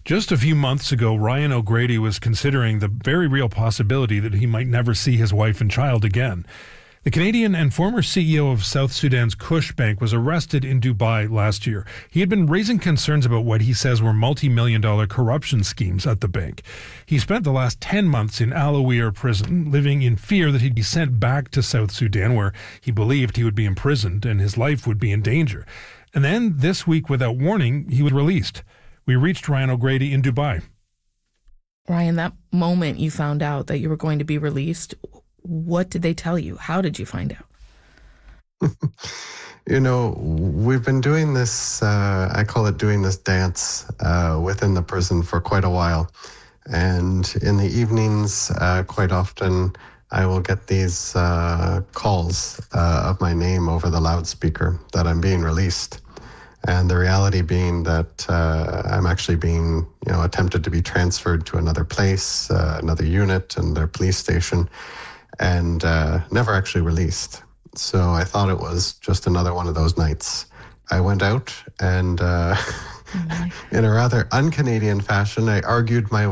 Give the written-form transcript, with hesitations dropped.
Just a few months ago, Ryan O'Grady was considering the very real possibility that he might never see his wife and child again. The Canadian and former CEO of South Sudan's Kush Bank was arrested in Dubai last year. He had been raising concerns about what he says were multi-million-dollar corruption schemes at the bank. He spent the last 10 months in Al Awir prison, living in fear that he'd be sent back to South Sudan, where he believed he would be imprisoned and his life would be in danger. And then, this week, without warning, he was released. We reached Ryan O'Grady in Dubai. Ryan, that moment you found out that you were going to be released, what did they tell you? How did you find out? We've been doing this, I call it doing this dance within the prison for quite a while. And in the evenings, quite often, I will get these calls of my name over the loudspeaker that I'm being released. And the reality being that I'm actually being, attempted to be transferred to another place, another unit and their police station, and never actually released. So I thought it was just another one of those nights. I went out and in a rather un-Canadian fashion, I argued my